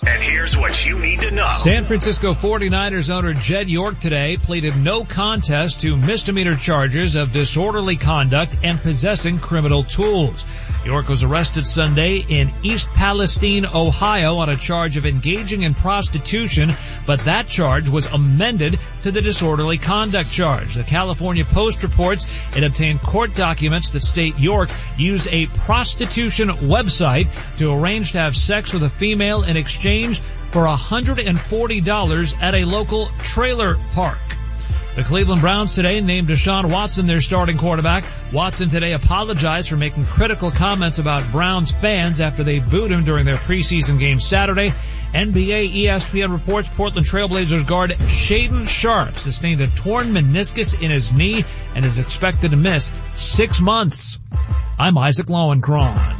And here's what you need to know. San Francisco 49ers owner Jed York today pleaded no contest to misdemeanor charges of disorderly conduct and possessing criminal tools. York was arrested Sunday in East Palestine, Ohio on a charge of engaging in prostitution, but that charge was amended to the disorderly conduct charge. The California Post reports it obtained court documents that state York used a prostitution website to arrange to have sex with a female in exchange for $140 at a local trailer park. The Cleveland Browns today named Deshaun Watson their starting quarterback. Watson today apologized for making critical comments about Browns fans after they booed him during their preseason game Saturday. NBA ESPN reports Portland Trailblazers guard Shaedon Sharpe sustained a torn meniscus in his knee and is expected to miss 6 months. I'm Isaac Lowenkron.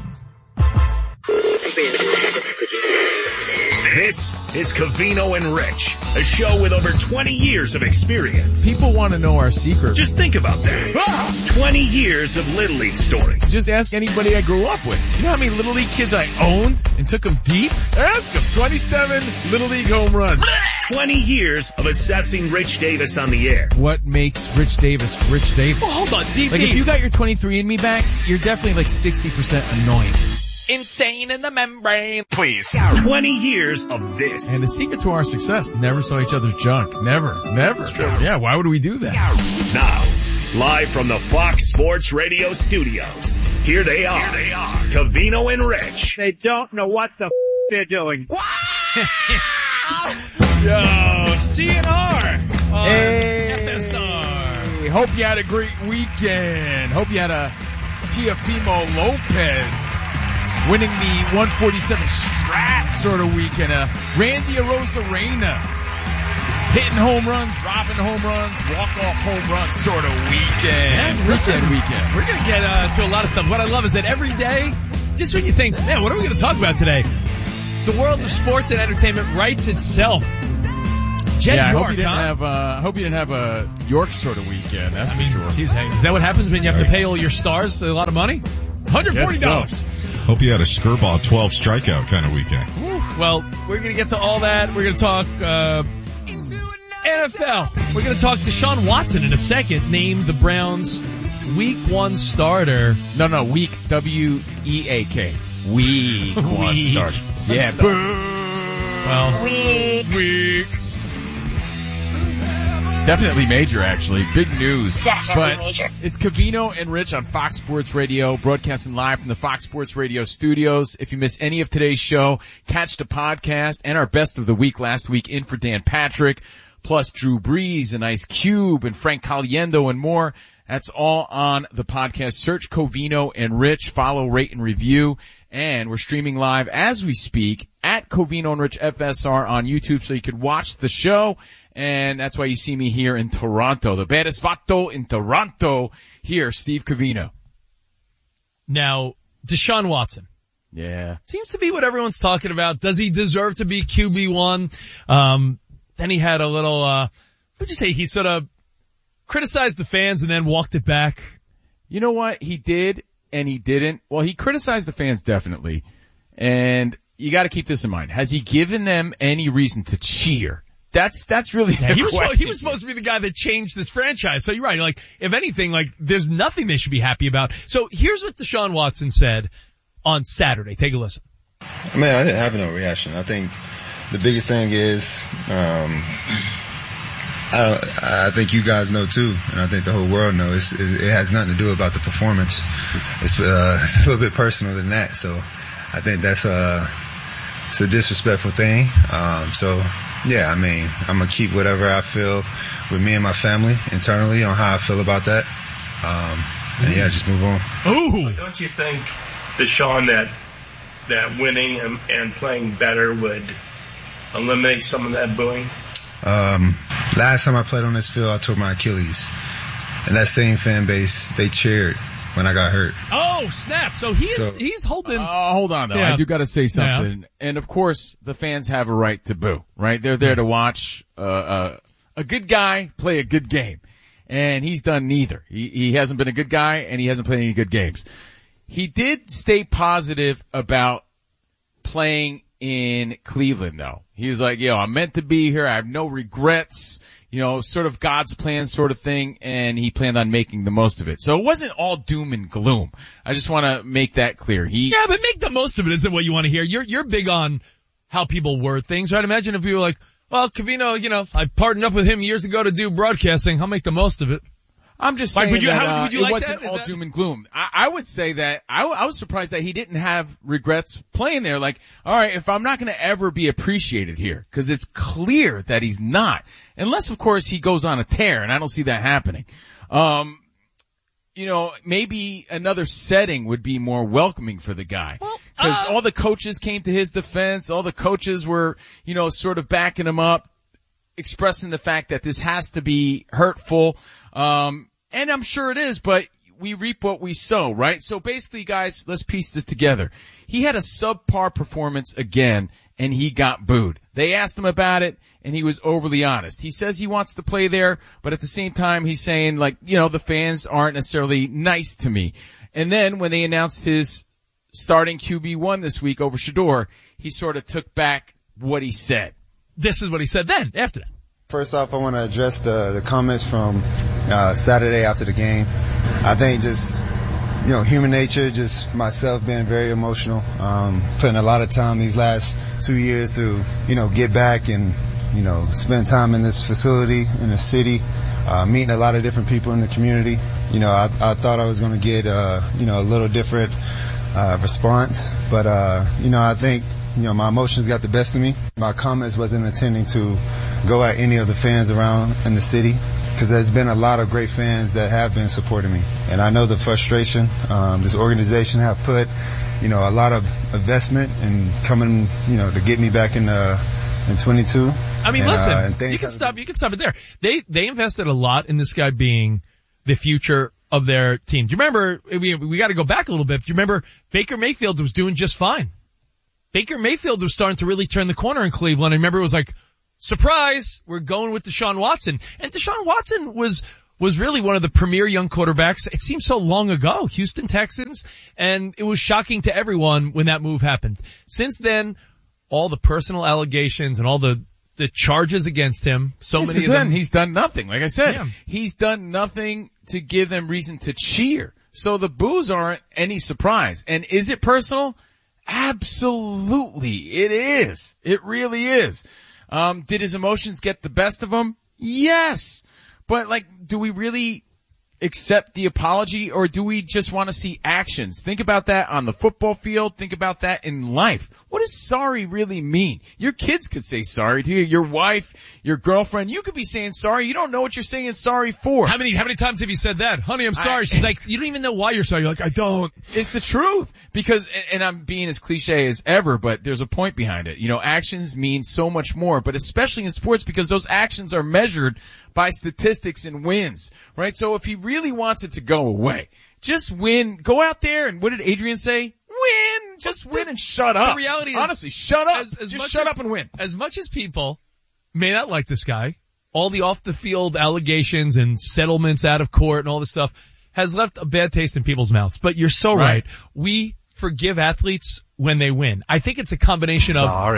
This is Covino and Rich, a show with over 20 years of experience. People want to know our secret. Just think about that. 20 years of Little League stories. Just ask anybody I grew up with. You know how many Little League kids I owned and took them deep? Ask them. 27 Little League home runs. 20 years of assessing Rich Davis on the air. What makes Rich Davis Rich Davis? Well, hold on, DP. Like if you got your 23andMe back, you're definitely like 60% annoying. Insane in the membrane. Please. 20 years of this. And the secret to our success, never saw each other's junk. Never. Yeah, why would we do that? Now, live from the Fox Sports Radio studios, here they are. Covino and Rich. They don't know what the they're doing. Yo, CNR on Hey. FSR. Hope you had a great weekend. Hope you had a Teofimo Lopez winning the 147 strap sort of weekend. Randy Arozarena hitting home runs, robbing home runs, walk-off home runs sort of weekend. Yeah, listen, Weekend. We're going to get to a lot of stuff. What I love is that every day, just when you think, man, what are we going to talk about today? The world of sports and entertainment writes itself. Jed I York, hope you didn't have a York sort of weekend, that's for sure. Geez, hey, is that what happens when you have to pay all your stars a lot of money? $140. Hope you had a Skirball 12 strikeout kind of weekend. Well, we're going to get to all that. We're going to talk NFL. We're going to talk to Deshaun Watson in a second, named the Browns Week 1 starter. No, week, W-E-A-K. Week 1 starter. Yeah, Well, Week. Definitely major, actually. Big news. Definitely major. It's Covino and Rich on Fox Sports Radio, broadcasting live from the Fox Sports Radio studios. If you miss any of today's show, catch the podcast and our best of the week last week in for Dan Patrick, plus Drew Brees and Ice Cube and Frank Caliendo and more. That's all on the podcast. Search Covino and Rich, follow, rate, and review. And we're streaming live as we speak at Covino and Rich FSR on YouTube, so you can watch the show. And that's why you see me here in Toronto. The baddest vato in Toronto. Here, Steve Covino. now, Deshaun Watson. Yeah. Seems to be what everyone's talking about. Does he deserve to be QB1? Then he had a little, what'd you say? He sort of criticized the fans and then walked it back. You know what? He did and he didn't. Well, he criticized the fans definitely. And you gotta keep this in mind. Has he given them any reason to cheer? That's really the question. He was supposed to be the guy that changed this franchise. So you're right. Like, if anything, like, there's nothing they should be happy about. So here's what Deshaun Watson said on Saturday. Take a listen. I mean, I didn't have no reaction. I think the biggest thing is, I think you guys know too, and I think the whole world knows, it has nothing to do about the performance. It's a little bit personal than that. So I think that's it's a disrespectful thing. So yeah, I mean, I'm gonna keep whatever I feel with me and my family internally on how I feel about that. And yeah, just move on. Ooh. Don't you think, Deshaun, that winning and playing better would eliminate some of that booing? Last time I played on this field, I tore my Achilles. And that same fan base, they cheered when I got hurt. Oh, snap. So he's holding. Hold on though. Yeah. I do gotta say something. Yeah. And of course, the fans have a right to boo, right? They're there to watch, a good guy play a good game. And he's done neither. He hasn't been a good guy and he hasn't played any good games. He did stay positive about playing in Cleveland though. He was like, I'm meant to be here. I have no regrets, sort of God's plan sort of thing. And he planned on making the most of it. So it wasn't all doom and gloom. I just want to make that clear. Yeah, but make the most of it isn't what you want to hear. You're big on how people word things, right? Imagine if you were like, well, Covino, I partnered up with him years ago to do broadcasting. I'll make the most of it. I'm just saying would you it like wasn't all doom and gloom. I would say that I was surprised that he didn't have regrets playing there. Like, all right, if I'm not going to ever be appreciated here, because it's clear that he's not, unless of course he goes on a tear, and I don't see that happening. Maybe another setting would be more welcoming for the guy. Because all the coaches came to his defense, all the coaches were, sort of backing him up, expressing the fact that this has to be hurtful. And I'm sure it is, but we reap what we sow, right? So basically, guys, let's piece this together. He had a subpar performance again, and he got booed. They asked him about it, and he was overly honest. He says he wants to play there, but at the same time, he's saying, the fans aren't necessarily nice to me. And then when they announced his starting QB1 this week over Shedeur, he sort of took back what he said. This is what he said then, after that. First off, I want to address the comments from Saturday after the game. I think just, human nature, just myself being very emotional, putting a lot of time these last 2 years to, get back and, spend time in this facility, in the city, meeting a lot of different people in the community. I thought I was going to get, a little different response, but, I think, my emotions got the best of me. My comments wasn't intending to go at any of the fans around in the city, because there's been a lot of great fans that have been supporting me. And I know the frustration this organization have put, a lot of investment in coming, to get me back in 22. I mean, listen, you can stop it there. They invested a lot in this guy being the future of their team. Do you remember, we got to go back a little bit. Do you remember Baker Mayfield was doing just fine? Baker Mayfield was starting to really turn the corner in Cleveland. I remember it was like, surprise, we're going with Deshaun Watson. And Deshaun Watson was really one of the premier young quarterbacks. It seems so long ago, Houston Texans, and it was shocking to everyone when that move happened. Since then, all the personal allegations and all the charges against him, many of them. He's done nothing. Like I said, he's done nothing to give them reason to cheer. So the boos aren't any surprise. And is it personal? Absolutely, it is. It really is. Did his emotions get the best of him? Yes. But do we really accept the apology, or do we just want to see actions? Think about that on the football field. Think about that in life. What does sorry really mean? Your kids could say sorry to you. Your wife, your girlfriend, you could be saying sorry. You don't know what you're saying sorry for. How many times have you said that? Honey, I'm sorry. She's like, you don't even know why you're sorry. You're like, I don't. It's the truth. Because, and I'm being as cliche as ever, but there's a point behind it. Actions mean so much more, but especially in sports, because those actions are measured by statistics and wins, right? So if he really wants it to go away, just win. Go out there and what did Adrian say? Win. Just win and shut up. The reality is, honestly, shut up. Just shut up and win. As much as people may not like this guy, all the off the field allegations and settlements out of court and all this stuff has left a bad taste in people's mouths. But you're so right. We forgive athletes when they win. I think it's a combination of all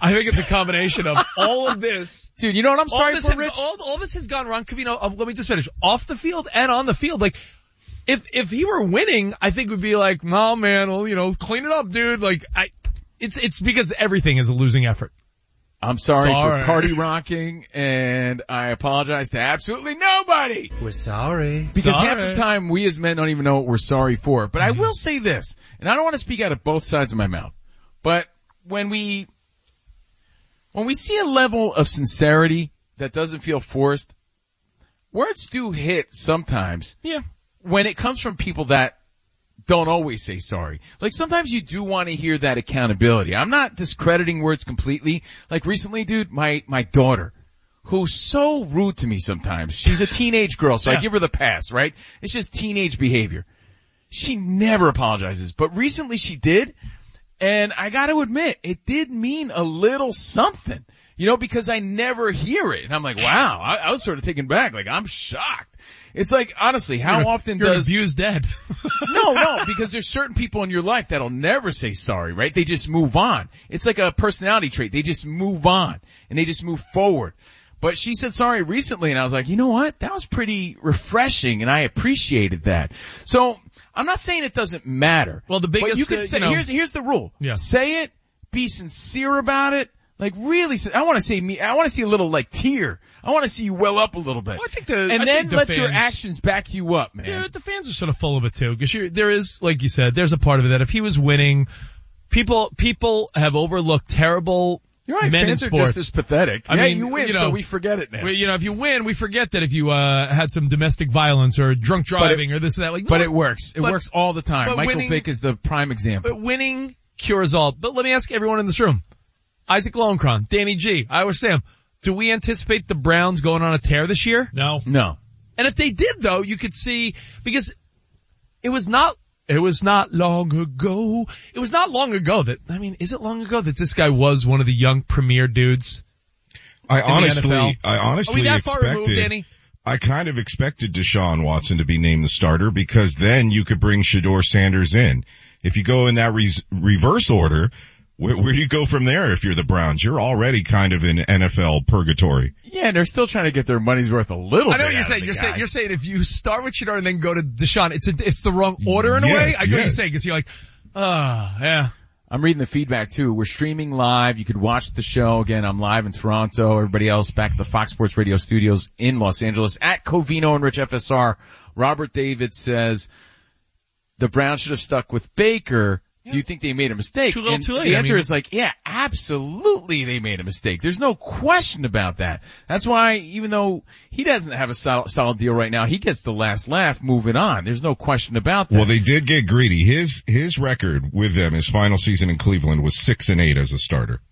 of this. Dude, you know what I'm sorry for, Rich? All this has gone wrong. Let me just finish. Off the field and on the field. If he were winning, I think we'd be like, oh man, well, clean it up, dude. It's because everything is a losing effort. I'm sorry for party rocking, and I apologize to absolutely nobody. We're sorry. Because half the time we as men don't even know what we're sorry for. But I will say this, and I don't want to speak out of both sides of my mouth, but when we see a level of sincerity that doesn't feel forced, words do hit sometimes. Yeah. When it comes from people that don't always say sorry. Sometimes you do want to hear that accountability. I'm not discrediting words completely. Recently, dude, my daughter, who's so rude to me sometimes. She's a teenage girl, so I give her the pass, right? It's just teenage behavior. She never apologizes, but recently she did, and I gotta admit, it did mean a little something. because I never hear it. And I'm like, wow, I was sort of taken back. Like, I'm shocked. It's like, honestly, how often you're does... an abused dad. No, because there's certain people in your life that'll never say sorry, right? They just move on. It's like a personality trait. They just move on and they just move forward. But she said sorry recently and I was like, you know what? That was pretty refreshing and I appreciated that. So I'm not saying it doesn't matter. Well, the biggest, but you could say, here's the rule. Yeah. Say it, be sincere about it. Like really, I want to see a little like tear. I want to see you well up a little bit. Well, I think then the let fans, your actions back you up, man. Yeah, the fans are sort of full of it too. Because there is, like you said, there's a part of it that if he was winning, people have overlooked terrible You're right, men fans in are sports. just as pathetic. I mean, you win, so we forget it now. If you win, we forget that if you had some domestic violence or drunk driving or this and that. Like, but it works. It works all the time. Michael Vick is the prime example. But winning cures all. But let me ask everyone in this room. Isaac Lowenkron, Danny G, Iowa Sam, do we anticipate the Browns going on a tear this year? No. And if they did though, you could see, because it was not long ago. It was not long ago is it long ago that this guy was one of the young premier dudes? I honestly Are we that far removed, Danny? I kind of expected Deshaun Watson to be named the starter because then you could bring Shedeur Sanders in. If you go in that reverse order, where do you go from there if you're the Browns? You're already kind of in NFL purgatory. Yeah, and they're still trying to get their money's worth a little bit. I know what you're saying. You're saying if you start with Shedeur and then go to Deshaun, it's the wrong order in a way. I know what you're saying because you're like, yeah. I'm reading the feedback too. We're streaming live. You could watch the show. Again, I'm live in Toronto. Everybody else back at the Fox Sports Radio studios in Los Angeles at Covino and Rich FSR. Robert David says the Browns should have stuck with Baker. Do you think they made a mistake? Too little, too late. The answer is yeah, absolutely they made a mistake. There's no question about that. That's why even though he doesn't have a solid deal right now, he gets the last laugh moving on. There's no question about that. Well, they did get greedy. His record with them, his final season in Cleveland was 6-8 as a starter.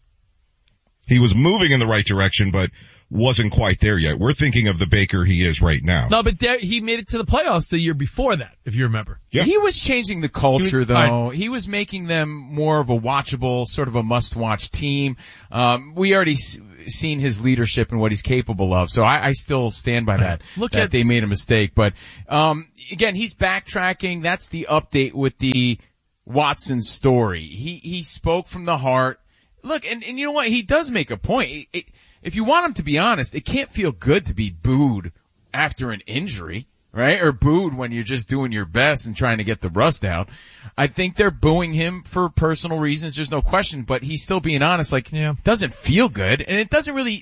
He was moving in the right direction, but wasn't quite there yet. We're thinking of the Baker he is right now. No, but he made it to the playoffs the year before that, if you remember. Yeah. He was changing the culture, though. He was making them more of a watchable, sort of a must-watch team. We already seen his leadership and what he's capable of, so I still stand by that. They made a mistake. But again, he's backtracking. That's the update with the Watson story. He spoke from the heart. Look, and you know what? He does make a point. If you want him to be honest, it can't feel good to be booed after an injury, right? Or booed when you're just doing your best and trying to get the rust out. I think they're booing him for personal reasons. There's no question, but he's still being honest. Doesn't feel good, and it doesn't really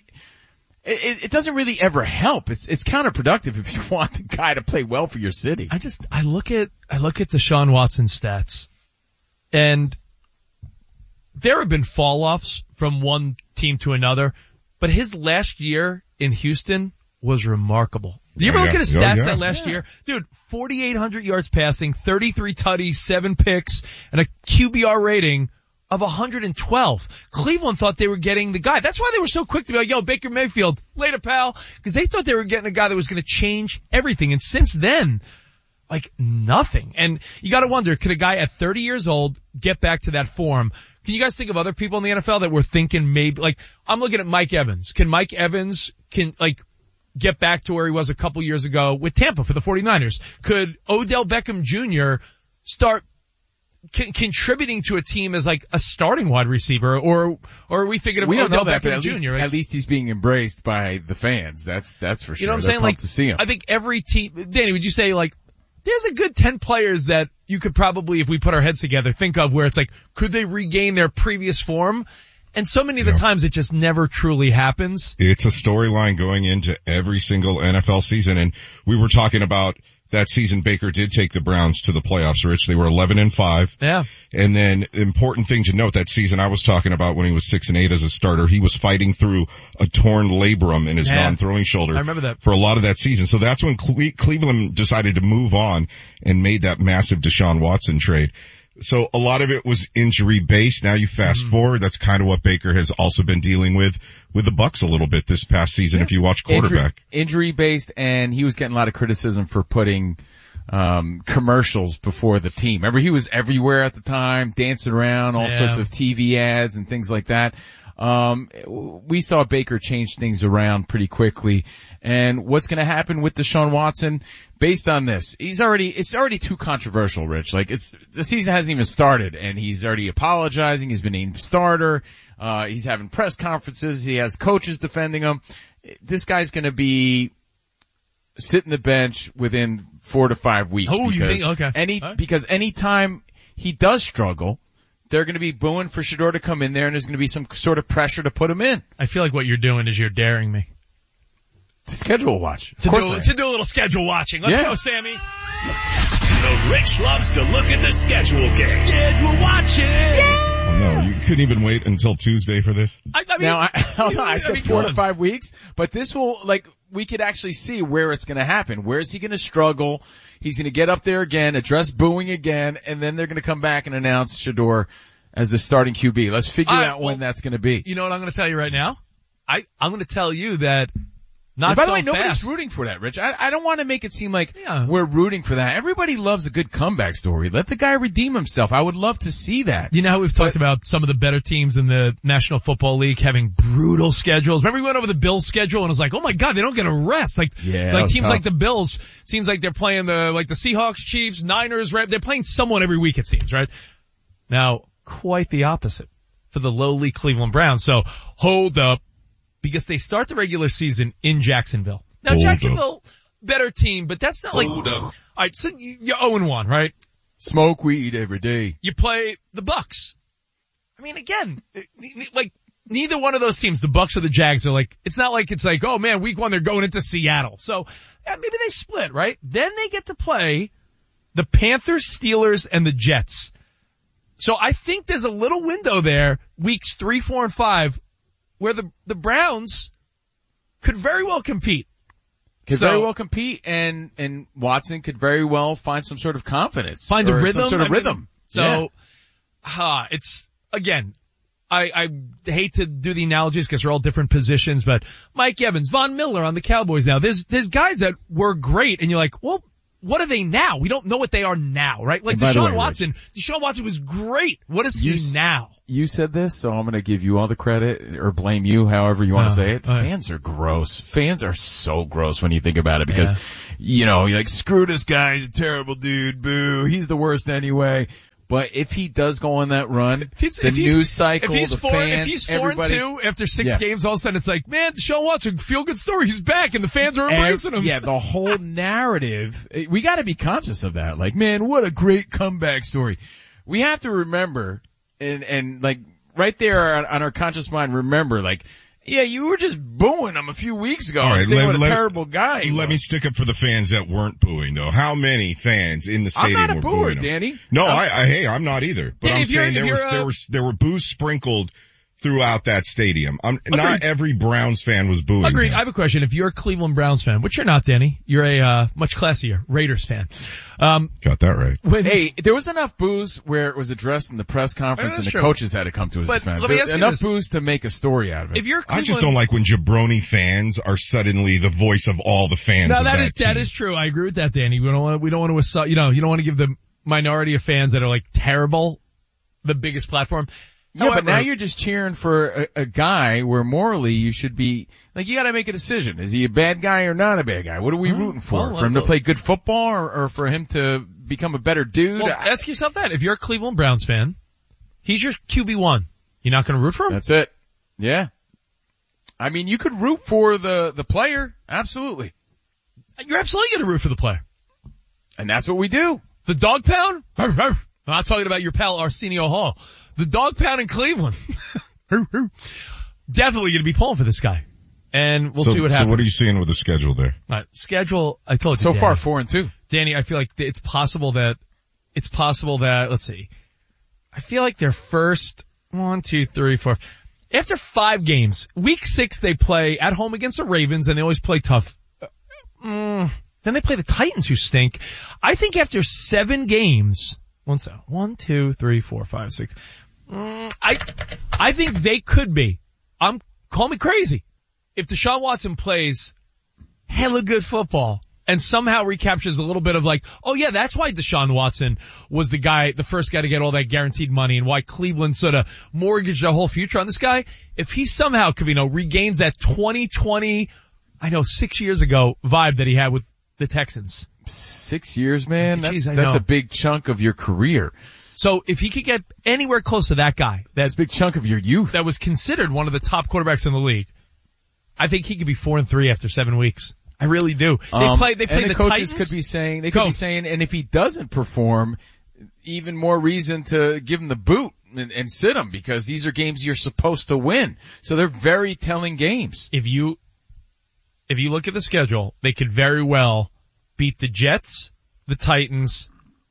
ever help. It's counterproductive if you want the guy to play well for your city. I look at Deshaun Watson stats, and there have been fall-offs from one team to another, but his last year in Houston was remarkable. Do you ever look at his stats that last year? Dude, 4,800 yards passing, 33 tutties, 7 picks, and a QBR rating of 112. Cleveland thought they were getting the guy. That's why they were so quick to be like, yo, Baker Mayfield, later pal, because they thought they were getting a guy that was going to change everything. And since then, nothing. And you got to wonder, could a guy at 30 years old get back to that form? Can you guys think of other people in the NFL that were thinking maybe, I'm looking at Mike Evans. Can Mike Evans get back to where he was a couple years ago with Tampa for the 49ers? Could Odell Beckham Jr. start contributing to a team as a starting wide receiver, or are we thinking of Odell Beckham Jr.? At least he's being embraced by the fans. That's for sure. You know what I'm saying? To see him. I think every team, Danny, would you say there's a good 10 players that you could probably, if we put our heads together, think of where it's could they regain their previous form? And so many of the times it just never truly happens. It's a storyline going into every single NFL season. And we were talking about that season Baker did take the Browns to the playoffs, Rich. They were 11-5. Yeah. And then important thing to note, that season I was talking about when he was 6-8 as a starter, he was fighting through a torn labrum in his non-throwing shoulder. I remember that. For a lot of that season. So that's when Cleveland decided to move on and made that massive Deshaun Watson trade. So a lot of it was injury based. Now you fast forward, that's kind of what Baker has also been dealing with the Bucs a little bit this past season. If you watch quarterback, injury based, and he was getting a lot of criticism for putting commercials before the team. Remember, he was everywhere at the time, dancing around, all sorts of TV ads and things like that. We saw Baker change things around pretty quickly. And what's going to happen with Deshaun Watson based on this? It's already too controversial, Rich. Like the season hasn't even started and he's already apologizing. He's been named starter. He's having press conferences. He has coaches defending him. This guy's going to be sitting the bench within 4 to 5 weeks. Oh, you think? Okay. Because anytime he does struggle, they're going to be booing for Shedeur to come in there and there's going to be some sort of pressure to put him in. I feel like what you're doing is you're daring me. To schedule watch. To do a little schedule watching. Let's go, Sammy. The Rich loves to look at the schedule game. Schedule watching. Oh, no, you couldn't even wait until Tuesday for this? I said 4 to 5 weeks, but this will, we could actually see where it's going to happen. Where is he going to struggle? He's going to get up there again, address booing again, and then they're going to come back and announce Shedeur as the starting QB. Let's figure out when that's going to be. You know what I'm going to tell you right now? I'm going to tell you that by the way, nobody's rooting for that, Rich. I don't want to make it seem like we're rooting for that. Everybody loves a good comeback story. Let the guy redeem himself. I would love to see that. You know how we've talked about some of the better teams in the National Football League having brutal schedules? Remember we went over the Bills schedule and it was like, oh my God, they don't get a rest. Like teams tough. Like the Bills, seems like they're playing the Seahawks, Chiefs, Niners, right? They're playing someone every week, it seems, right? Now, quite the opposite for the lowly Cleveland Browns. So hold up. Because they start the regular season in Jacksonville. Now, Jacksonville, better team, but that's not like... All right, so you're 0-1, right? Smoke weed every day. You play the Bucks. I mean, again, neither one of those teams, the Bucks or the Jags, are like... It's not like it's like, oh man, week 1 they're going into Seattle. So, maybe they split, right? Then they get to play the Panthers, Steelers, and the Jets. So I think there's a little window there, weeks 3, 4, and 5, where the Browns could very well compete. And Watson could very well find some sort of confidence. Find a rhythm. Some sort of rhythm. It's, again, I hate to do the analogies because they're all different positions, but Mike Evans, Von Miller on the Cowboys now. There's guys that were great and you're like, well, what are they now? We don't know what they are now, right? Like Deshaun Watson was great. What is he now? You said this, so I'm going to give you all the credit or blame you, however you want to say it. Fans are gross. Fans are so gross when you think about it because, you're like, screw this guy. He's a terrible dude. Boo. He's the worst anyway. But if he does go on that run, the news cycle, the fans, if he's 4-2 after 6 games, all of a sudden it's like, man, Deshaun Watson, feel good story. He's back and the fans are embracing him. Yeah, the whole narrative, we got to be conscious of that. Like, man, what a great comeback story. We have to remember, and like right there on our conscious mind, remember, like, yeah, you were just booing him a few weeks ago. All right, saying what a terrible guy he was. Let me stick up for the fans that weren't booing, though. How many fans in the stadium were booing him? Danny. No, I'm not either. But Danny, I'm saying there were boos sprinkled throughout that stadium. Not every Browns fan was booing Agreed. him. I have a question. If you're a Cleveland Browns fan, which you're not, Danny, you're a much classier Raiders fan. Got that right. Hey, there was enough boos where it was addressed in the press conference and the coaches had to come to his defense. Let me ask enough boos to make a story out of it. If you're I just don't like when jabroni fans are suddenly the voice of all the fans. No, of that is true. I agree with that, Danny. We don't want to assault, you don't want to give the minority of fans that are like terrible the biggest platform. Yeah, but now you're just cheering for a guy where morally you should be, like, you gotta make a decision. Is he a bad guy or not a bad guy? What are we rooting for? For him to play good football or for him to become a better dude? Well, ask yourself that. If you're a Cleveland Browns fan, he's your QB1. You're not gonna root for him? That's it. Yeah. I mean, you could root for the player. Absolutely. You're absolutely gonna root for the player. And that's what we do. The dog pound? I'm not talking about your pal Arsenio Hall. The dog pound in Cleveland. Definitely going to be pulling for this guy. And we'll see what happens. So what are you seeing with the schedule there? All right, schedule, I told you. So far, 4-2. Danny, I feel like it's possible that, let's see. I feel like their first 1, 2, 3, 4. After 5 games, week 6 they play at home against the Ravens and they always play tough. Then they play the Titans who stink. I think after 7 games, 1, 2, 3, 4, 5, 6. I think they could be. Call me crazy. If Deshaun Watson plays hella good football and somehow recaptures a little bit of like, oh yeah, that's why Deshaun Watson was the first guy to get all that guaranteed money, and why Cleveland sort of mortgaged their whole future on this guy. If he somehow, Covino, regains that 2020, 6 years ago vibe that he had with the Texans. 6 years, man? Jeez, that's a big chunk of your career. So if he could get anywhere close to that guy, that's a big chunk of your youth. That was considered one of the top quarterbacks in the league, I think he could be 4-3 after 7 weeks. I really do. They play the coaches Titans. could be saying, and if he doesn't perform, even more reason to give him the boot and sit him, because these are games you're supposed to win. So they're very telling games. If you look at the schedule, they could very well beat the Jets, the Titans,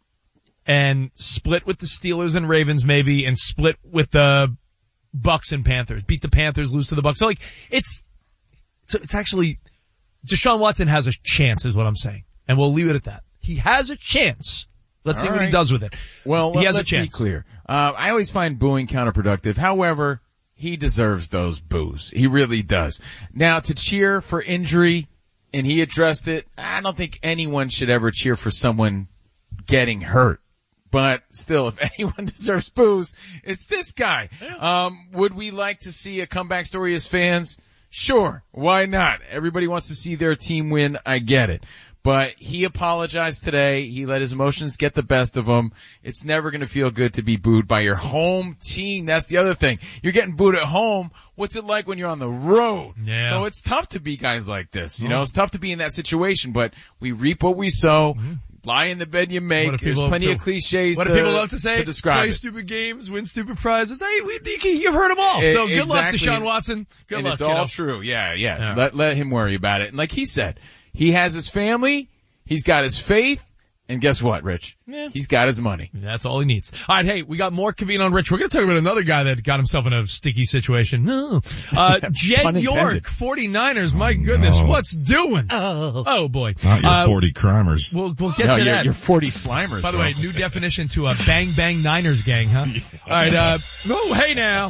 and split with the Steelers and Ravens maybe, and split with the Bucks and Panthers. Beat the Panthers, lose to the Bucks. So it's actually, Deshaun Watson has a chance is what I'm saying. And we'll leave it at that. He has a chance. Let's see what he does with it. Well, he has let's a chance. Be clear. I always find booing counterproductive. However, he deserves those boos. He really does. Now, to cheer for injury, and he addressed it, I don't think anyone should ever cheer for someone getting hurt. But still, if anyone deserves boos, it's this guy. Would we like to see a comeback story as fans? Sure. Why not? Everybody wants to see their team win. I get it. But he apologized today. He let his emotions get the best of him. It's never going to feel good to be booed by your home team. That's the other thing. You're getting booed at home. What's it like when you're on the road? Yeah. So it's tough to be guys like this. You know, it's tough to be in that situation, but we reap what we sow. Mm-hmm. Lie in the bed you make. There's plenty of cliches what do people love to say? To describe play it. Stupid games, win stupid prizes. Hey, you've heard them all. So good luck, Deshaun Watson. Good luck, it's all true. Yeah. Let him worry about it. And like he said, he has his family. He's got his faith. And guess what, Rich? Yeah. He's got his money. That's all he needs. All right, hey, we got more Covino and Rich. We're going to talk about another guy that got himself in a sticky situation. No. Jed York, 49ers. My goodness, what's doing? Oh boy. Not your 40 crimers. We'll get to that. Your 40 slimers. By the way, new definition to a bang bang Niners gang, huh? All right, hey now.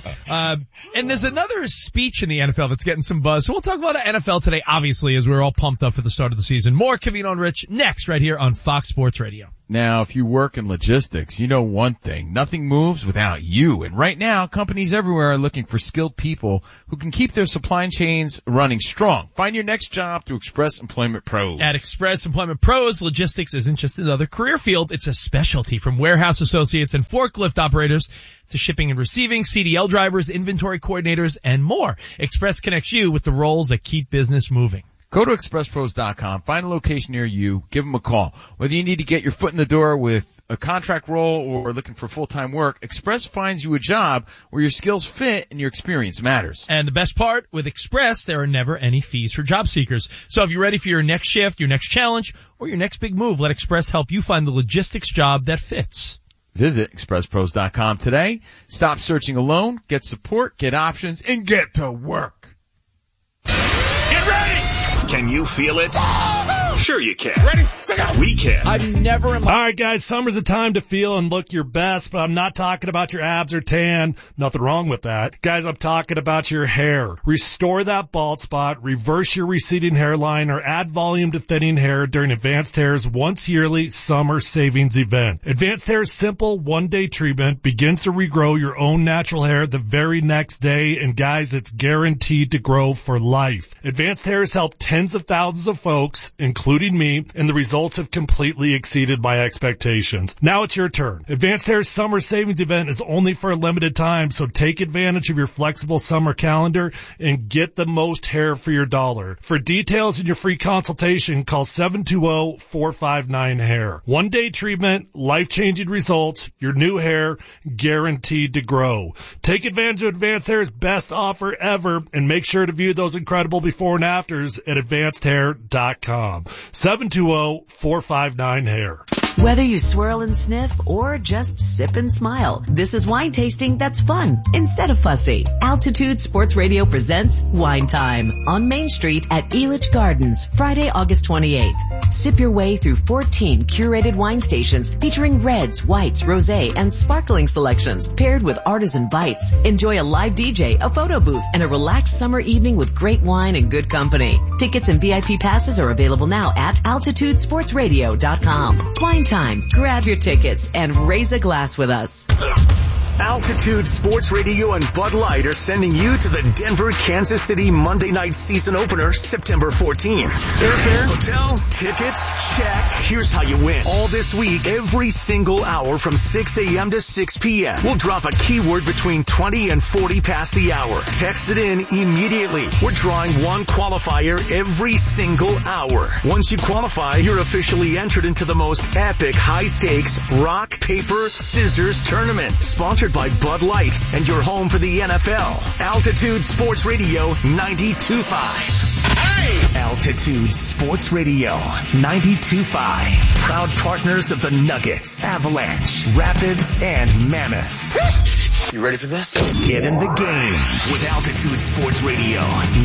And there's another speech in the NFL that's getting some buzz. So we'll talk about the NFL today, obviously, as we're all pumped up for the start of the season. More Covino and Rich next right here on Fox Sports Radio. Now, if you work in logistics, you know one thing. Nothing moves without you. And right now, companies everywhere are looking for skilled people who can keep their supply chains running strong. Find your next job through Express Employment Pros. At Express Employment Pros, logistics isn't just another career field. It's a specialty, from warehouse associates and forklift operators to shipping and receiving, CDL drivers, inventory coordinators, and more. Express connects you with the roles that keep business moving. Go to expresspros.com, find a location near you, give them a call. Whether you need to get your foot in the door with a contract role or looking for full-time work, Express finds you a job where your skills fit and your experience matters. And the best part, with Express, there are never any fees for job seekers. So if you're ready for your next shift, your next challenge, or your next big move, let Express help you find the logistics job that fits. Visit expresspros.com today. Stop searching alone, get support, get options, and get to work. Get ready! Can you feel it? Sure you can. Ready? We can. I've never in my... All right, guys, summer's a time to feel and look your best, but I'm not talking about your abs or tan. Nothing wrong with that. Guys, I'm talking about your hair. Restore that bald spot, reverse your receding hairline, or add volume to thinning hair during Advanced Hair's once yearly summer savings event. Advanced Hair's simple one-day treatment begins to regrow your own natural hair the very next day, and guys, it's guaranteed to grow for life. Advanced Hair has helped tens of thousands of folks, including me, and the results have completely exceeded my expectations. Now it's your turn. Advanced Hair's summer savings event is only for a limited time, so take advantage of your flexible summer calendar and get the most hair for your dollar. For details and your free consultation, call 720-459-HAIR. One-day treatment, life-changing results, your new hair guaranteed to grow. Take advantage of Advanced Hair's best offer ever, and make sure to view those incredible before and afters at advancedhair.com. 720-459-HAIR. Whether you swirl and sniff or just sip and smile, this is wine tasting that's fun instead of fussy. Altitude Sports Radio presents Wine Time on Main Street at Elitch Gardens, Friday, August 28th. Sip your way through 14 curated wine stations featuring reds, whites, rosé, and sparkling selections paired with artisan bites. Enjoy a live DJ, a photo booth, and a relaxed summer evening with great wine and good company. Tickets and VIP passes are available now at AltitudeSportsRadio.com. Wine time. Grab your tickets and raise a glass with us. Altitude Sports Radio and Bud Light are sending you to the Denver, Kansas City Monday night season opener September 14th. Airfare, hotel, tickets, check. Here's how you win. All this week, every single hour from 6 a.m. to 6 p.m. We'll drop a keyword between 20 and 40 past the hour. Text it in immediately. We're drawing one qualifier every single hour. Once you qualify, you're officially entered into the most epic high-stakes rock, paper, scissors tournament. Sponsored by Bud Light and your home for the NFL. Altitude Sports Radio 92.5. Hey! Altitude Sports Radio 92.5. Proud partners of the Nuggets, Avalanche, Rapids, and Mammoth. You ready for this? Get in the game with Altitude Sports Radio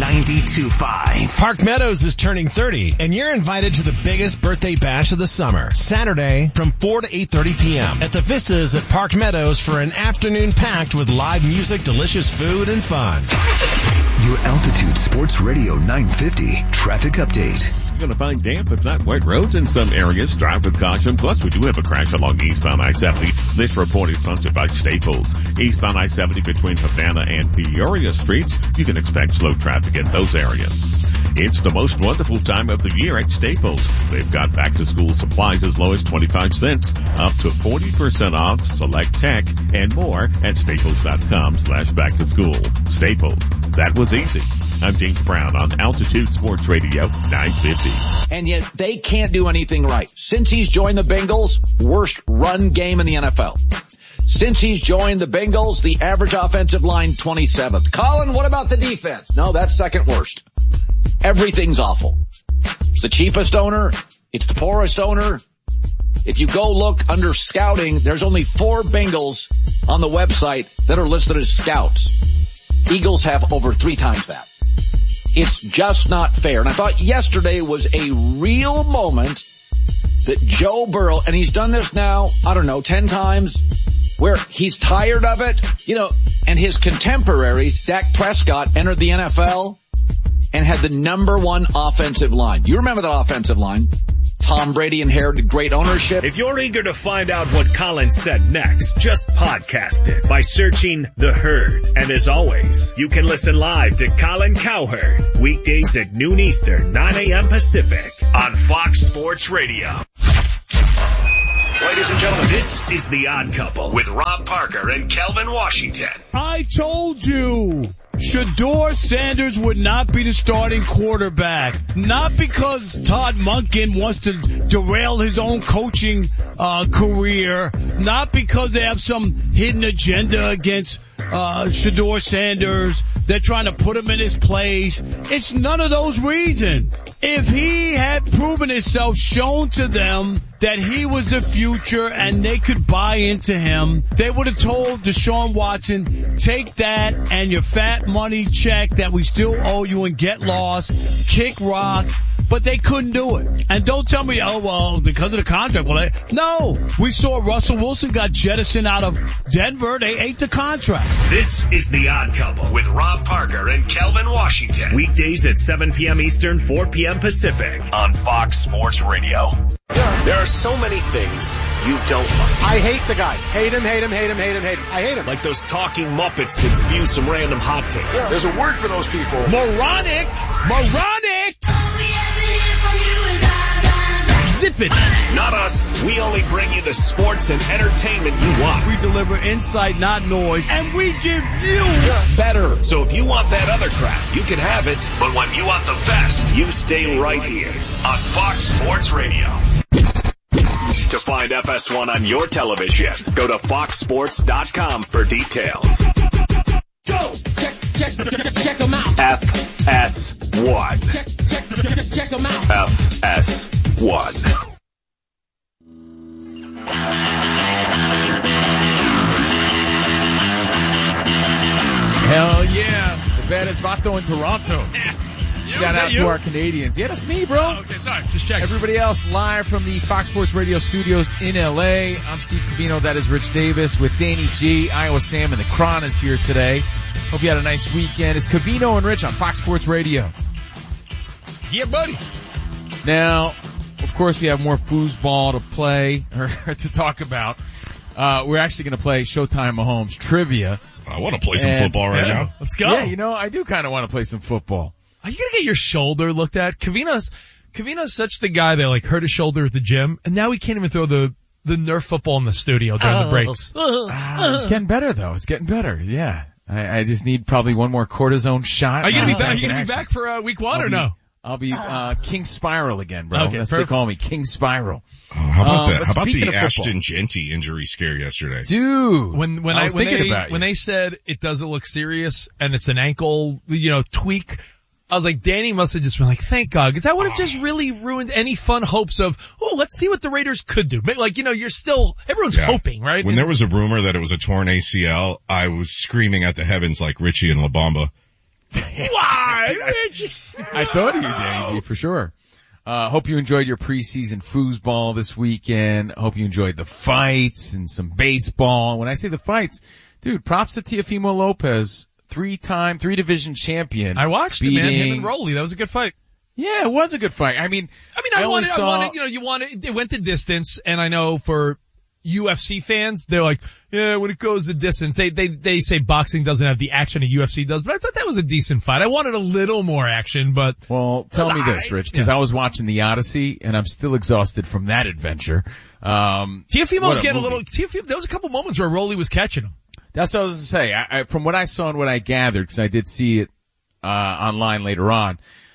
92.5. Park Meadows is turning 30, and you're invited to the biggest birthday bash of the summer, Saturday from 4 to 8:30 p.m. at the Vistas at Park Meadows for an afternoon packed with live music, delicious food, and fun. Your Altitude Sports Radio 950 traffic update. You're going to find damp, if not wet roads in some areas. Drive with caution. Plus, we do have a crash along eastbound I-70. This report is sponsored by Staples. Eastbound I-70 between Havana and Peoria Streets. You can expect slow traffic in those areas. It's the most wonderful time of the year at Staples. They've got back-to-school supplies as low as 25 cents, up to 40% off select tech, and more at staples.com/back-to-school. Staples. That was easy. I'm James Brown on Altitude Sports Radio 950. And yet they can't do anything right. Since he's joined the Bengals, worst run game in the NFL. Since he's joined the Bengals, the average offensive line 27th. Colin, what about the defense? No, that's second worst. Everything's awful. It's the cheapest owner. It's the poorest owner. If you go look under scouting, there's only 4 Bengals on the website that are listed as scouts. Eagles have over 3 times that. It's just not fair. And I thought yesterday was a real moment that Joe Burrow, and he's done this now, 10 times, where he's tired of it, and his contemporaries, Dak Prescott, entered the NFL and had the number 1 offensive line. You remember that offensive line? Tom Brady inherited great ownership. If you're eager to find out what Colin said next, just podcast it by searching The Herd. And as always, you can listen live to Colin Cowherd weekdays at noon Eastern, 9 a.m. Pacific on Fox Sports Radio. Ladies and gentlemen, this is The Odd Couple with Rob Parker and Kelvin Washington. I told you. Shedeur Sanders would not be the starting quarterback. Not because Todd Monken wants to derail his own coaching career. Not because they have some hidden agenda against Shedeur Sanders. They're trying to put him in his place. It's none of those reasons. If he had proven himself, shown to them that he was the future and they could buy into him, they would have told Deshaun Watson, take that and your fat money check that we still owe you and get lost, kick rocks. But they couldn't do it. And don't tell me, because of the contract. No, we saw Russell Wilson got jettisoned out of Denver. They ate the contract. This is The Odd Couple with Rob Parker and Kelvin Washington. Weekdays at 7 p.m. Eastern, 4 p.m. Pacific on Fox Sports Radio. There are so many things you don't like. I hate the guy. Hate him, hate him, hate him, hate him, hate him. I hate him. Like those talking Muppets that spew some random hot takes. Yeah. There's a word for those people. Moronic! Zip it. Not us. We only bring you the sports and entertainment you want. We deliver insight, not noise. And we give you better. So if you want that other crap, you can have it. But when you want the best, you stay right here on Fox Sports Radio. To find FS1 on your television, go to foxsports.com for details. Go! Check them out. FS1. Check them out. FS1. Hell yeah. The baddest vato in Toronto. Shout out to our Canadians. Yeah, that's me, bro. Okay, sorry. Just checking. Everybody else live from the Fox Sports Radio studios in LA. I'm Steve Covino. That is Rich Davis with Danny G. Iowa Sam and the Cron is here today. Hope you had a nice weekend. It's Covino and Rich on Fox Sports Radio. Yeah, buddy. Now, of course, we have more foosball to play or to talk about. We're actually going to play Showtime Mahomes trivia. I want to play some football right now. Let's go. Yeah, I do kind of want to play some football. Are you going to get your shoulder looked at? Covino's such the guy that like hurt his shoulder at the gym, and now he can't even throw the Nerf football in the studio during the breaks. It's getting better though. It's getting better. Yeah. I just need probably one more cortisone shot. Are you going to be back for week one or no? I'll be King Spiral again, bro. Okay, that's what they call me, King Spiral. Oh, how about that? How about the Ashton Genty injury scare yesterday? Dude, when they said it doesn't look serious and it's an ankle, tweak, I was like, Danny must have just been like, thank God, because that would have just really ruined any fun hopes of, let's see what the Raiders could do. Like, everyone's hoping, right? When there was a rumor that it was a torn ACL, I was screaming at the heavens like Richie and La Bamba. Why, Richie? I thought of you, Danny G, for sure. Hope you enjoyed your preseason foosball this weekend. Hope you enjoyed the fights and some baseball. When I say the fights, dude, props to Teofimo Lopez, three division champion. I watched it, man. Him and Rolly. That was a good fight. Yeah, it was a good fight. I wanted, it went the distance, and I know for UFC fans, they're like, yeah, when it goes the distance, they say boxing doesn't have the action a UFC does, but I thought that was a decent fight. I wanted a little more action, but. Well, tell me this, Rich, because I was watching the Odyssey, and I'm still exhausted from that adventure. Teofimo's getting there was a couple moments where Rolly was catching him. That's what I was going to say. From what I saw and what I gathered, because I did see it, online later on,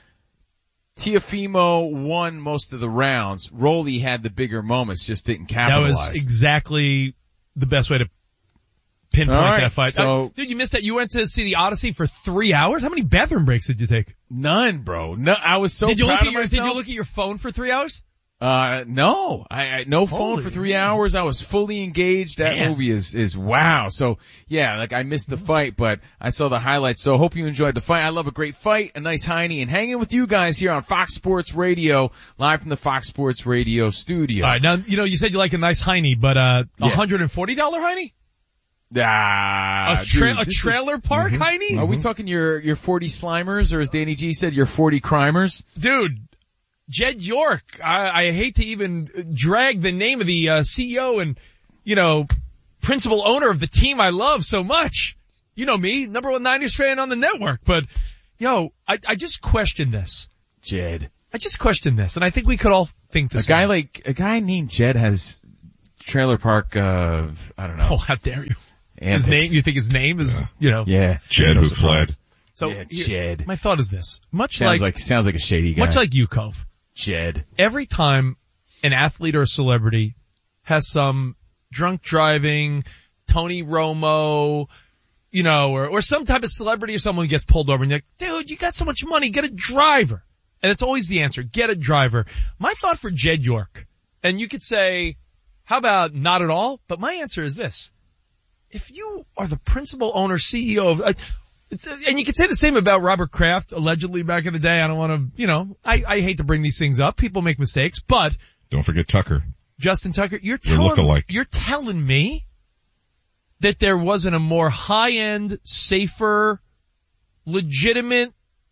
Teofimo won most of the rounds. Rolly had the bigger moments, just didn't capitalize. That was exactly the best way to pinpoint that fight. So, dude, you missed that. You went to see the Odyssey for 3 hours? How many bathroom breaks did you take? None, bro. No, I was so proud of myself. Did you look at your phone for 3 hours? No. I no phone for 3 hours. I was fully engaged. That movie is wow. So yeah, like I missed the fight, but I saw the highlights. So hope you enjoyed the fight. I love a great fight, a nice Heine, and hanging with you guys here on Fox Sports Radio, live from the Fox Sports Radio studio. All right. Now, you said you like a nice Heine, but, $140 Heine? A trailer park Heine? Are we talking your 40 Slimers, or as Danny G said, your 40 Crimers? Dude. Jed York, I hate to even drag the name of the CEO and, principal owner of the team I love so much. You know me, number one Niners fan on the network. But, I just question this. Jed. I just question this, and I think we could all think this. A guy named Jed has trailer park, I don't know. Oh, how dare you. Antics. His name, you think his name is, Yeah. Jed who fled. So, Jed. My thought is this. Sounds like a shady guy. Much like you, Cove. Jed. Every time an athlete or a celebrity has some drunk driving, Tony Romo, or some type of celebrity or someone gets pulled over and you're like, dude, you got so much money, get a driver. And it's always the answer, get a driver. My thought for Jed York, and you could say, how about not at all? But my answer is this. If you are the principal owner, CEO of, and you could say the same about Robert Kraft, allegedly back in the day. I don't want to, I hate to bring these things up. People make mistakes, but. Don't forget Tucker. Justin Tucker, you're telling me that there wasn't a more high-end, safer, legitimate,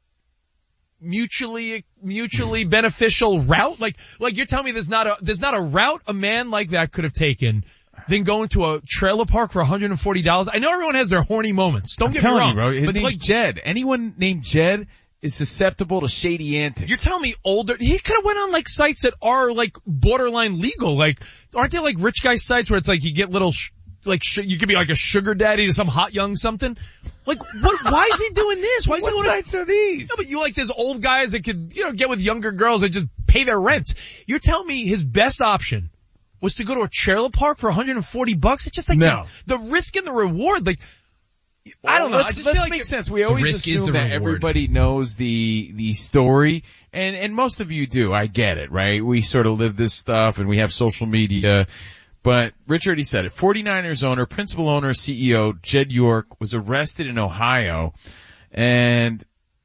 mutually beneficial route? Like you're telling me there's not a route a man like that could have taken than going to a trailer park for $140. I know everyone has their horny moments. Don't get me wrong. You, bro, his name's Jed. Anyone named Jed is susceptible to shady antics. You're telling me he could have went on sites that are borderline legal. Aren't there rich guy sites where it's you get little you could be a sugar daddy to some hot young something? What? Why is he doing this? Why is what sites are these? No, but you there's old guys that could, get with younger girls that just pay their rent. You're telling me his best option was to go to a trailer park for $140? It's just the risk and the reward. I don't know. Let's make sense. We always assume that everybody knows the story, and most of you do. I get it, right? We sort of live this stuff, and we have social media. But Rich already said it. 49ers owner, principal owner, CEO Jed York was arrested in Ohio, and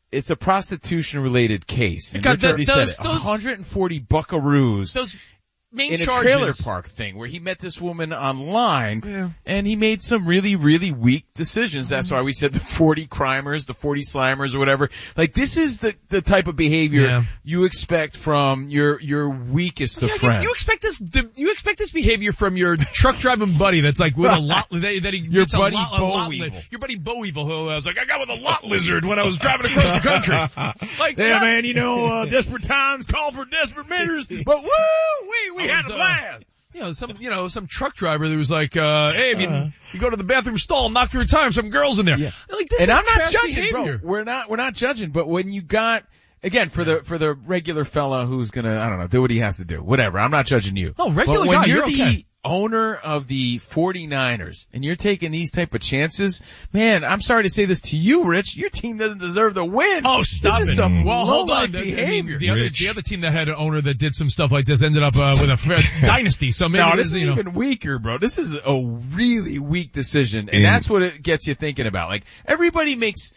it's a prostitution-related case. And God, Rich already said it. those 140 buckaroos. Those main in charges. a trailer park thing where he met this woman online and he made some really, really weak decisions. That's why we said the 40 crimers, the 40 slimers or whatever. Like this is the type of behavior you expect from your weakest of friends. You expect this behavior from your truck driving buddy that's like with a lot, that he your gets buddy a lot, Bo Evil. Your buddy Bo Evil who was like, I got with a lot lizard when I was driving across the country. Like, yeah, man, desperate times call for desperate measures, but we had a blast. Some truck driver that was like, hey, if you go to the bathroom stall, knock 3 times, some girls in there. Yeah. Like this and is I'm not trash judging, behavior. bro. We're not judging, but when you got, again, for the regular fella who's gonna, I don't know, do what he has to do. Whatever. I'm not judging you. Oh, regular but when guy, you're okay. the owner of the 49ers and you're taking these type of chances, man, I'm sorry to say this to you, Rich. Your team doesn't deserve to win. Oh, stop this it. Is some hold on. behavior. The other team that had an owner that did some stuff like this ended up with a dynasty. So maybe this is even weaker, bro. This is a really weak decision, and that's what it gets you thinking about. Like everybody,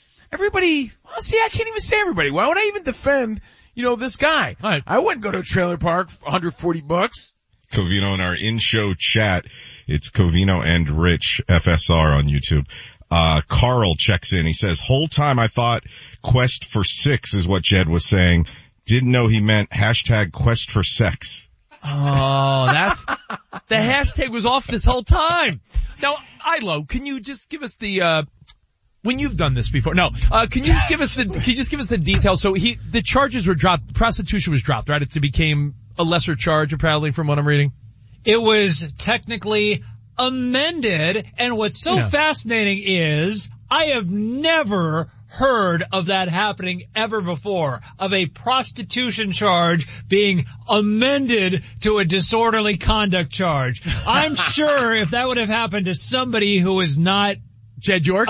well, see, I can't even say everybody. Why would I even defend, this guy? Right. I wouldn't go to a trailer park for $140. Covino in our in-show chat. It's Covino and Rich FSR on YouTube. Carl checks in. He says, whole time I thought Quest for Six is what Jed was saying. Didn't know he meant hashtag Quest for Sex. Oh, the hashtag was off this whole time. Now, Ilo, can you just give us when you've done this before? No. Can you just give us the details? So the charges were dropped, prostitution was dropped, right? It became a lesser charge, apparently, from what I'm reading. It was technically amended, and what's so fascinating is I have never heard of that happening ever before, of a prostitution charge being amended to a disorderly conduct charge. I'm sure if that would have happened to somebody who is not Jed York?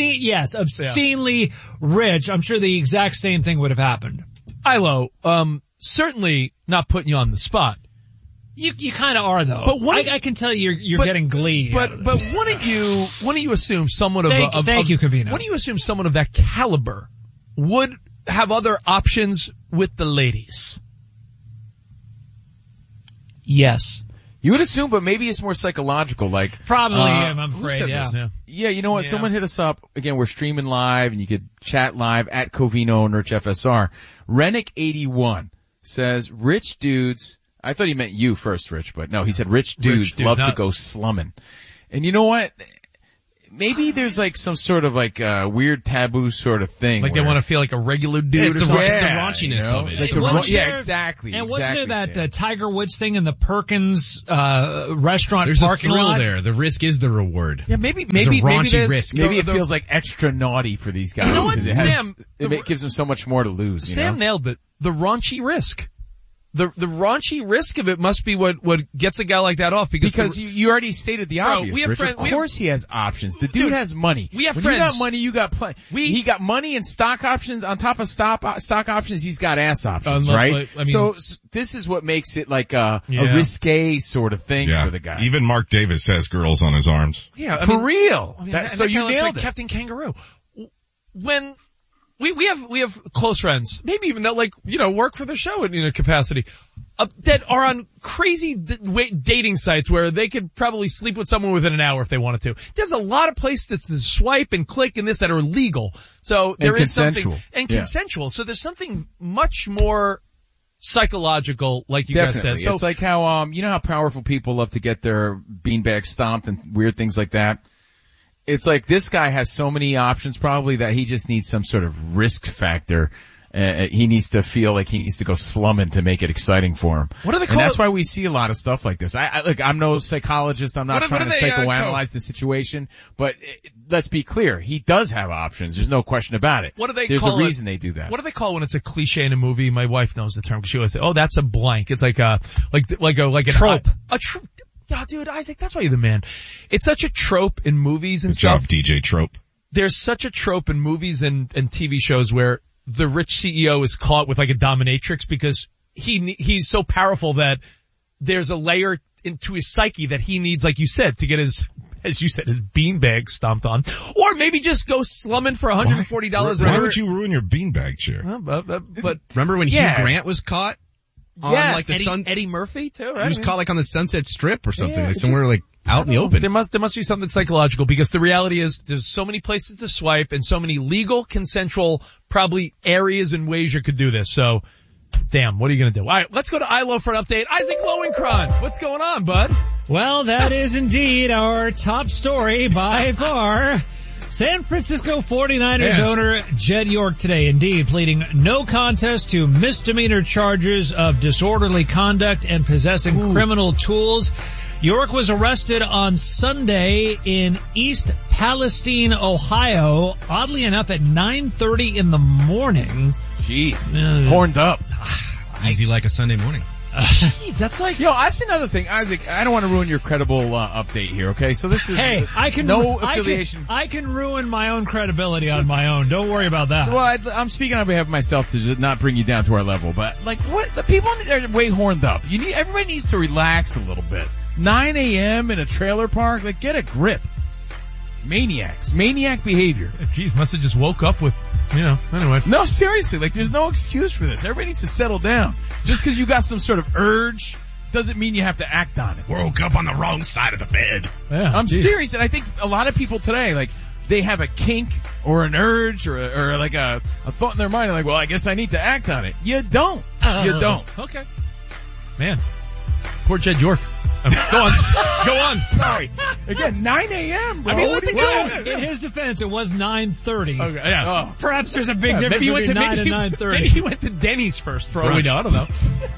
Obscenely rich, I'm sure the exact same thing would have happened. Ilo, certainly not putting you on the spot. You kind of are though. But I can tell you're getting glee. But why don't you assume someone thank you, Covino. Why don't you assume someone of that caliber would have other options with the ladies? Yes. You would assume, but maybe it's more psychological, like. Probably, I'm afraid, yeah. Yeah, you know what? Yeah. Someone hit us up. Again, we're streaming live and you could chat live at Covino and Rich FSR. Rennick81 says, rich dudes, I thought he meant you first, Rich, but no, he said rich dudes love to go slumming. And you know what? Maybe there's like some sort of like weird taboo sort of thing. Like they want to feel like a regular dude. It's the raunchiness of it. Exactly. And wasn't there that Tiger Woods thing in the Perkins restaurant parking lot? There. The risk is the reward. Yeah, maybe a raunchy risk. Maybe it feels like extra naughty for these guys. You know what, Sam? It gives them so much more to lose. Sam nailed it. The raunchy risk. The raunchy risk of it must be what gets a guy like that off because you already stated the obvious. We have of course he has options. The dude has money. We have when friends. You got money, you got plenty. He got money and stock options on top of stock options. He's got ass options, right? So this is what makes it like a risque sort of thing for the guy. Even Mark Davis has girls on his arms. Yeah, for real. So you nailed it. Captain Kangaroo. When we have close friends, maybe even that work for the show in a capacity, that are on crazy dating sites where they could probably sleep with someone within an hour if they wanted to. There's a lot of places to swipe and click and this that are legal. So there is something consensual. So there's something much more psychological, like you guys said. So it's like how how powerful people love to get their beanbag stomped and weird things like that. It's like this guy has so many options probably that he just needs some sort of risk factor. He needs to feel like he needs to go slumming to make it exciting for him. What do they call it? And that's why we see a lot of stuff like this. I'm no psychologist. I'm not trying to psychoanalyze the situation, but let's be clear. He does have options. There's no question about it. What do they There's call a reason they do that. What do they call when it's a cliche in a movie? My wife knows the term because she always say, "Oh, that's a blank." It's like a trope. A trope. Yeah, dude, Isaac, that's why you're the man. It's such a trope in movies and Good stuff. job, DJ Trope. There's such a trope in movies and TV shows where the rich CEO is caught with like a dominatrix because he's so powerful that there's a layer into his psyche that he needs, like you said, to get his as you said, his beanbag stomped on. Or maybe just go slumming for $140. Why would you ruin your beanbag chair? But remember when Hugh Grant was caught? Yes, Eddie Murphy too, right? He was caught like on the Sunset Strip or something, like somewhere like out in the open. There must be something psychological, because the reality is there's so many places to swipe and so many legal, consensual, probably areas and ways you could do this. So, damn, what are you gonna do? All right, let's go to ILO for an update. Isaac Lowenkron, what's going on, bud? Well, that is indeed our top story by far. San Francisco 49ers owner Jed York today indeed pleading no contest to misdemeanor charges of disorderly conduct and possessing criminal tools. York was arrested on Sunday in East Palestine, Ohio, oddly enough at 9:30 in the morning. Jeez. Horned up. Easy like a Sunday morning. Jeez, that's like... Yo, that's another thing, Isaac. I don't want to ruin your credible update here, okay? So this is affiliation. I can ruin my own credibility on my own. Don't worry about that. Well, I'm speaking on behalf of myself to just not bring you down to our level, but like, what? The people are way horned up. Everybody needs to relax a little bit. 9 a.m. in a trailer park, like, get a grip. Maniac behavior. Jeez, must have just woke up with, anyway. No, seriously, like, there's no excuse for this. Everybody needs to settle down. Just because you got some sort of urge doesn't mean you have to act on it. Woke up on the wrong side of the bed. Yeah, I'm serious, and I think a lot of people today, like, they have a kink or an urge or like a thought in their mind, like, well, I guess I need to act on it. You don't. You don't. Okay. Man. Poor Jed York. Go on. Sorry. Again, 9 a.m., bro. I mean, in his defense, it was 9:30. Okay, yeah. Perhaps there's a big difference between 9 and 9:30. Maybe he went to Denny's first for all we know. I don't know.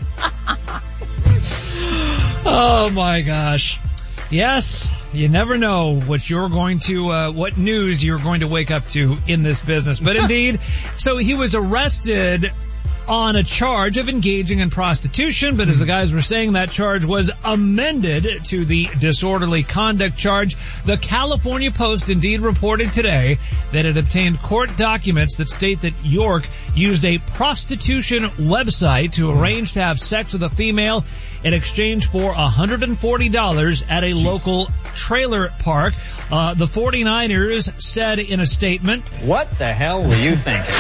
Oh my gosh. Yes, you never know what what news you're going to wake up to in this business. But indeed, so he was arrested on a charge of engaging in prostitution, but as the guys were saying, that charge was amended to the disorderly conduct charge. The California Post indeed reported today that it obtained court documents that state that York used a prostitution website to arrange to have sex with a female in exchange for $140 at a local trailer park. The 49ers said in a statement, "What the hell were you thinking?"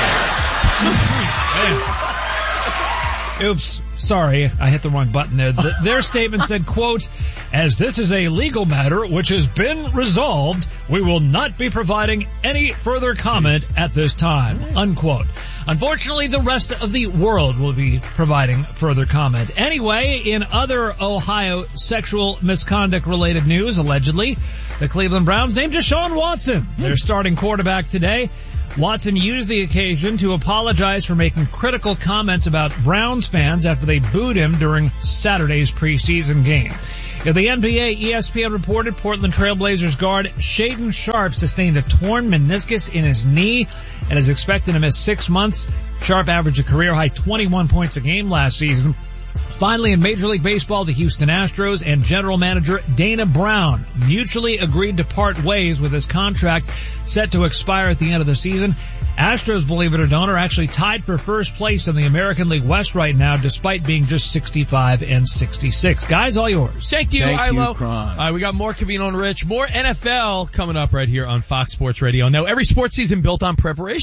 Oops, sorry, I hit the wrong button there. Their statement said, quote, "As this is a legal matter which has been resolved, we will not be providing any further comment at this time," unquote. Unfortunately, the rest of the world will be providing further comment. Anyway, in other Ohio sexual misconduct related news, allegedly, the Cleveland Browns named Deshaun Watson their starting quarterback today. Watson used the occasion to apologize for making critical comments about Browns fans after they booed him during Saturday's preseason game. In the NBA, ESPN reported Portland Trailblazers guard Shaedon Sharpe sustained a torn meniscus in his knee and is expected to miss 6 months. Sharpe averaged a career-high 21 points a game last season. Finally, in Major League Baseball, the Houston Astros and general manager Dana Brown mutually agreed to part ways with his contract set to expire at the end of the season. Astros, believe it or not, are actually tied for first place in the American League West right now, despite being just 65 and 66. Guys, all yours. Thank you, Ilo. All right, we got more Covino and Rich, more NFL coming up right here on Fox Sports Radio. Now, every sports season built on preparation.